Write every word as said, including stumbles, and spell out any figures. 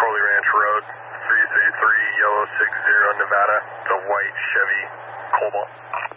Holy Ranch Road, three three three, Yellow six zero, Nevada. It's a white Chevy Cobalt.